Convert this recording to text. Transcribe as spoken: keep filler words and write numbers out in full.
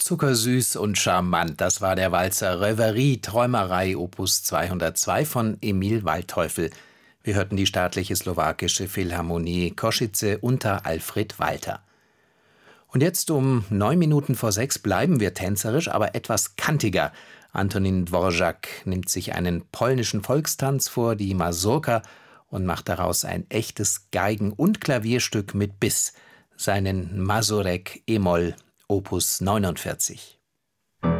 Zuckersüß und charmant, das war der Walzer Reverie, Träumerei, Opus zweihundertzwei von Emil Waldteufel. Wir hörten die staatliche slowakische Philharmonie Košice unter Alfred Walter. Und jetzt um neun Minuten vor sechs bleiben wir tänzerisch, aber etwas kantiger. Antonin Dvorak nimmt sich einen polnischen Volkstanz vor, die Mazurka, und macht daraus ein echtes Geigen- und Klavierstück mit Biss, seinen Mazurek E-Moll Opus neunundvierzig.